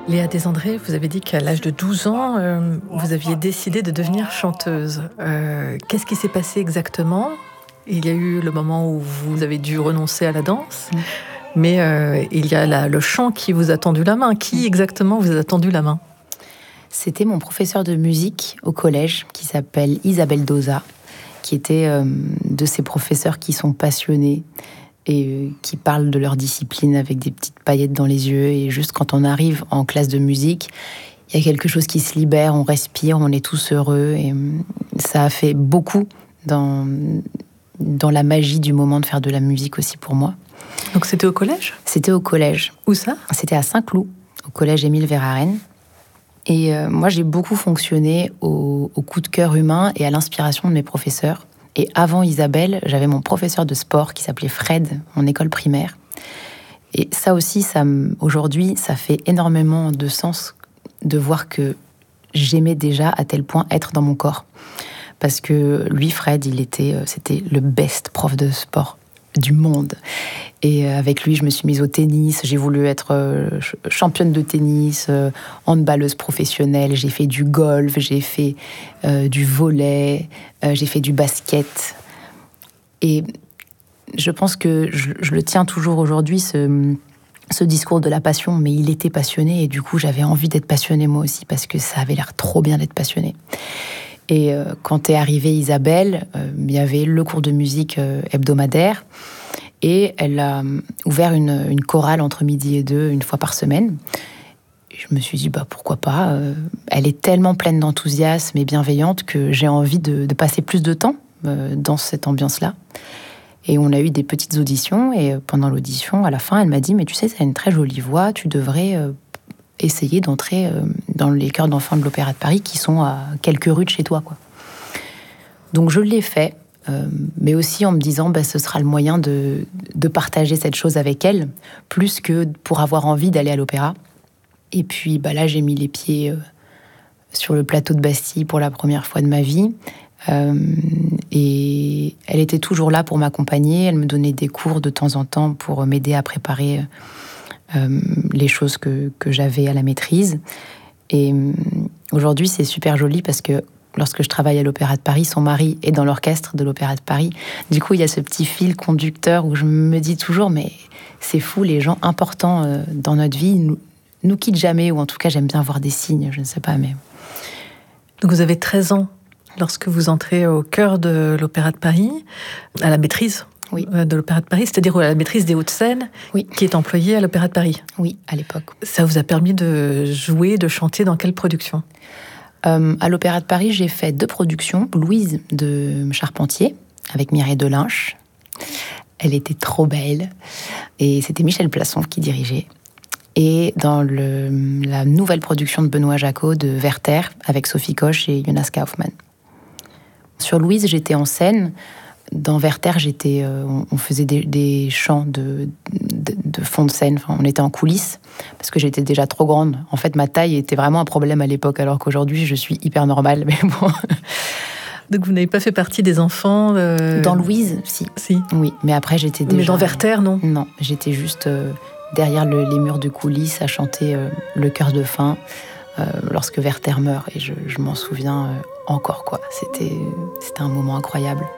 Léa Desandré, vous avez dit qu'à l'âge de 12 ans, vous aviez décidé de devenir chanteuse. Qu'est-ce qui s'est passé exactement ? Il y a eu le moment où vous avez dû renoncer à la danse, mais il y a le chant qui vous a tendu la main. Qui exactement vous a tendu la main ? C'était mon professeur de musique au collège, qui s'appelle Isabelle Doza, qui était de ces professeurs qui sont passionnés et qui parlent de leur discipline avec des petites paillettes dans les yeux. Et juste quand on arrive en classe de musique, il y a quelque chose qui se libère, on respire, on est tous heureux. Et ça a fait beaucoup dans la magie du moment de faire de la musique aussi pour moi. Donc c'était au collège ? C'était au collège. Où ça ? C'était à Saint-Cloud, au collège Émile Verhaeren. Et moi, j'ai beaucoup fonctionné au coup de cœur humain et à l'inspiration de mes professeurs. Et avant Isabelle, j'avais mon professeur de sport qui s'appelait Fred, en école primaire. Et ça aussi, aujourd'hui, ça fait énormément de sens de voir que j'aimais déjà à tel point être dans mon corps. Parce que lui, Fred, c'était le best prof de sport du monde. Et avec lui, je me suis mise au tennis. J'ai voulu être championne de tennis, handballeuse professionnelle. J'ai fait du golf, j'ai fait du volley, j'ai fait du basket. Et je pense que je le tiens toujours aujourd'hui, ce discours de la passion. Mais il était passionné et du coup, j'avais envie d'être passionnée moi aussi parce que ça avait l'air trop bien d'être passionnée. Et quand est arrivée Isabelle, il y avait le cours de musique hebdomadaire. Et elle a ouvert une chorale entre midi et 2, une fois par semaine. Et je me suis dit, pourquoi pas. Elle est tellement pleine d'enthousiasme et bienveillante que j'ai envie de passer plus de temps dans cette ambiance-là. Et on a eu des petites auditions. Et pendant l'audition, à la fin, elle m'a dit, mais tu sais, ça a une très jolie voix, tu devrais essayer d'entrer dans les chœurs d'enfants de l'Opéra de Paris qui sont à quelques rues de chez toi, quoi. Donc je l'ai fait. Mais aussi en me disant ce sera le moyen de partager cette chose avec elle, plus que pour avoir envie d'aller à l'opéra. Et puis là, j'ai mis les pieds sur le plateau de Bastille pour la première fois de ma vie. Et elle était toujours là pour m'accompagner. Elle me donnait des cours de temps en temps pour m'aider à préparer les choses que j'avais à la maîtrise. Et aujourd'hui, c'est super joli parce que lorsque je travaille à l'Opéra de Paris, son mari est dans l'orchestre de l'Opéra de Paris. Du coup, il y a ce petit fil conducteur où je me dis toujours, mais c'est fou, les gens importants dans notre vie nous quittent jamais, ou en tout cas, j'aime bien voir des signes, je ne sais pas, mais... Donc vous avez 13 ans lorsque vous entrez au cœur de l'Opéra de Paris, à la maîtrise de l'Opéra de Paris, c'est-à-dire à la maîtrise des Hauts-de-Seine, qui est employée à l'Opéra de Paris. Oui, à l'époque. Ça vous a permis de jouer, de chanter dans quelle production ? À l'Opéra de Paris, j'ai fait 2 productions. Louise de Charpentier, avec Mireille Delinche. Elle était trop belle. Et c'était Michel Plasson qui dirigeait. Et dans la nouvelle production de Benoît Jacot de Werther, avec Sophie Koch et Jonas Kaufmann. Sur Louise, j'étais en scène. Dans Werther, on faisait des chants de fond de scène. Enfin, on était en coulisses parce que j'étais déjà trop grande. En fait, ma taille était vraiment un problème à l'époque, alors qu'aujourd'hui, je suis hyper normale. Mais bon. Donc, vous n'avez pas fait partie des enfants Dans Louise, si. Oui, mais après, j'étais déjà... Mais dans Werther, non ? Non, j'étais juste derrière les murs de coulisses à chanter le chœur de fin lorsque Werther meurt. Et je m'en souviens encore, quoi. C'était un moment incroyable.